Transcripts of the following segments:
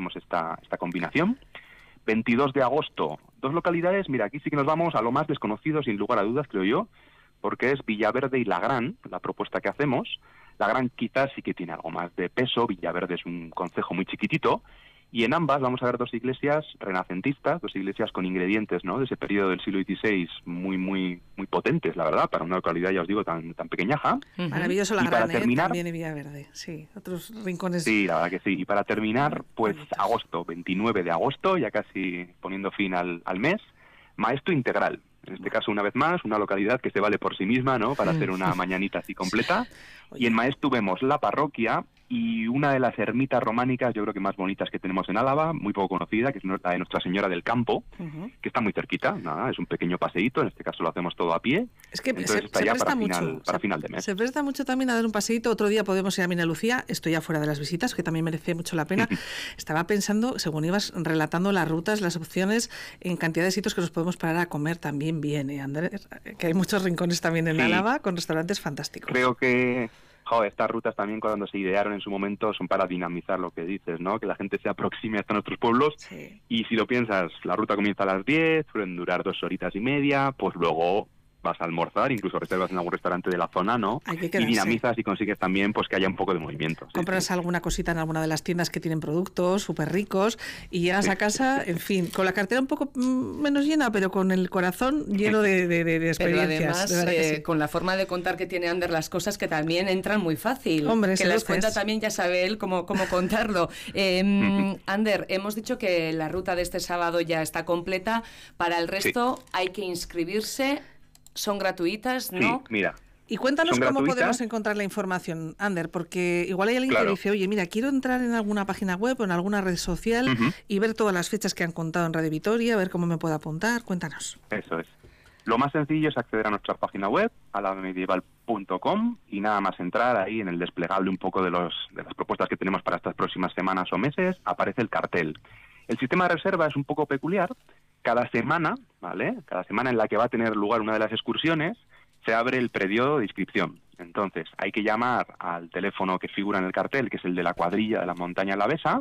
haremos esta combinación. 22 de agosto, 2 localidades. Mira, aquí sí que nos vamos a lo más desconocido, sin lugar a dudas, creo yo, porque es Villaverde y Lagrán, la propuesta que hacemos. Lagrán quizás sí que tiene algo más de peso, Villaverde es un concejo muy chiquitito, y en ambas vamos a ver 2 iglesias renacentistas, 2 iglesias con ingredientes, ¿no?, de ese periodo del siglo XVI muy potentes, la verdad, para una localidad, ya os digo, tan pequeñaja. Maravilloso Lagrán, también y Villaverde, sí, otros rincones. Sí, la verdad que sí. Y para terminar, pues agosto, 29 de agosto, ya casi poniendo fin al mes, Maestu Integral. En este caso, una vez más, una localidad que se vale por sí misma, ¿no?, para hacer una mañanita así completa. Y en Maestu vemos la parroquia y una de las ermitas románicas, yo creo que más bonitas que tenemos en Álava, muy poco conocida, que es la de Nuestra Señora del Campo, que está muy cerquita. Nada, es un pequeño paseíto, en este caso lo hacemos todo a pie. Es que entonces está ya para final de mes. Se presta mucho también a dar un paseíto. Otro día podemos ir a Mina Lucía, esto ya fuera de las visitas, que también merece mucho la pena. Estaba pensando, según ibas relatando las rutas, las opciones, en cantidad de sitios que nos podemos parar a comer también bien, Andrés, que hay muchos rincones también en Álava con restaurantes fantásticos. Creo que estas rutas también, cuando se idearon en su momento, son para dinamizar lo que dices, ¿no? Que la gente se aproxime hasta nuestros pueblos. Sí. Y si lo piensas, la ruta comienza a las 10, suelen durar 2 horitas y media, pues luego vas a almorzar, incluso reservas en algún restaurante de la zona, ¿no? Y dinamizas y consigues también pues que haya un poco de movimiento. Compras alguna cosita en alguna de las tiendas que tienen productos súper ricos y llegas a casa, en fin, con la cartera un poco menos llena, pero con el corazón lleno de experiencias. Pero además, con la forma de contar que tiene Ander las cosas, que también entran muy fácil. Hombre, que las cuenta también, ya sabe él cómo contarlo. Ander, hemos dicho que la ruta de este sábado ya está completa. Para el resto hay que inscribirse. Son gratuitas, ¿no? Sí, mira. Y cuéntanos cómo podemos encontrar la información, Ander, porque igual hay alguien que dice, oye, mira, quiero entrar en alguna página web o en alguna red social y ver todas las fechas que han contado en Radio Vitoria, a ver cómo me puedo apuntar. Cuéntanos. Eso es. Lo más sencillo es acceder a nuestra página web, alavamedieval.com, y nada más entrar ahí en el desplegable un poco de las propuestas que tenemos para estas próximas semanas o meses, aparece el cartel. El sistema de reserva es un poco peculiar. Cada semana, ¿vale? Cada semana en la que va a tener lugar una de las excursiones, se abre el periodo de inscripción. Entonces, hay que llamar al teléfono que figura en el cartel, que es el de la cuadrilla de la montaña alavesa,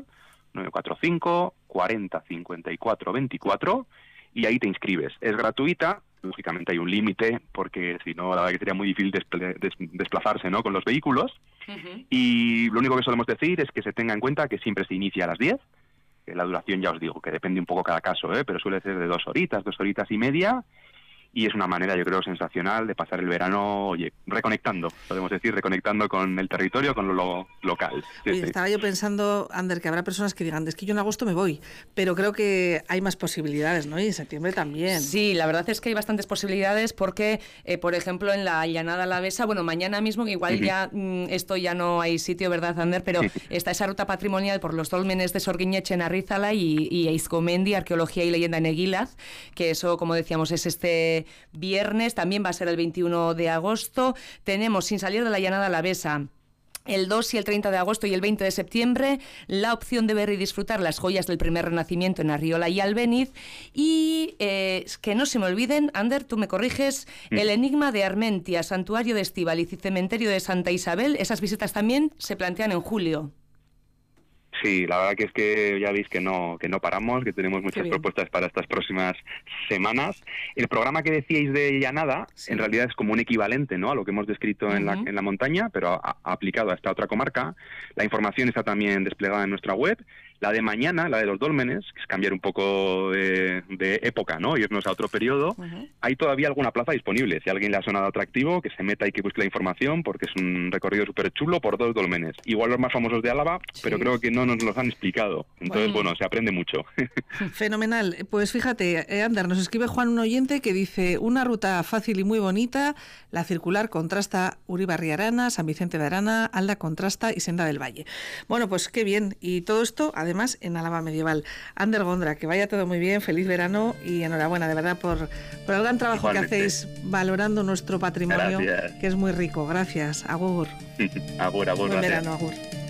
945 40 54 24, y ahí te inscribes. Es gratuita, lógicamente hay un límite, porque si no, la verdad que sería muy difícil desplazarse, ¿no?, con los vehículos. Y lo único que solemos decir es que se tenga en cuenta que siempre se inicia a las 10, la duración ya os digo que depende un poco cada caso, pero suele ser de 2 horitas y media, y es una manera, yo creo, sensacional de pasar el verano, oye, reconectando, podemos decir, reconectando con el territorio, con lo local. Sí, sí. Estaba yo pensando, Ander, que habrá personas que digan, es que yo en agosto me voy, pero creo que hay más posibilidades, ¿no? Y en septiembre también. Sí, la verdad es que hay bastantes posibilidades porque, por ejemplo, en la Llanada Alavesa, bueno, mañana mismo, que igual ya esto ya no hay sitio, ¿verdad, Ander? Pero está esa ruta patrimonial por los dólmenes de Sorguiñeche en Arrizala y Eizkomendi, Arqueología y Leyenda en Eguilaz, que eso, como decíamos, es este viernes, también va a ser el 21 de agosto. Tenemos, sin salir de la Llanada Alavesa, el 2 y el 30 de agosto y el 20 de septiembre, la opción de ver y disfrutar las joyas del primer renacimiento en Arriola y Albéniz. Y que no se me olviden, Ander, tú me corriges, el Enigma de Armentia, Santuario de Estíbaliz y Cementerio de Santa Isabel. Esas visitas también se plantean en julio. Sí, la verdad que es que ya veis que no paramos, que tenemos muchas propuestas para estas próximas semanas. El programa que decíais de Llanada, en realidad es como un equivalente, ¿no?, a lo que hemos descrito en la montaña, pero aplicado a esta otra comarca. La información está también desplegada en nuestra web. La de mañana, la de los dólmenes, que es cambiar un poco de época, ¿no?, irnos a otro periodo. Hay todavía alguna plaza disponible. Si a alguien le ha sonado atractivo, que se meta y que busque la información, porque es un recorrido súper chulo por 2 dólmenes. Igual los más famosos de Álava, pero creo que no nos los han explicado. Entonces, bueno, se aprende mucho. Fenomenal. Pues fíjate, Ander, nos escribe Juan, un oyente, que dice, una ruta fácil y muy bonita, la circular contrasta Uribarri Arana, San Vicente de Arana, Alda contrasta y Senda del Valle. Bueno, pues qué bien. Y todo esto, además, en Álava Medieval. Ander Gondra, que vaya todo muy bien, feliz verano y enhorabuena, de verdad, por el gran trabajo que hacéis valorando nuestro patrimonio, que es muy rico. Gracias. Agur. Agur, Buen verano, agur.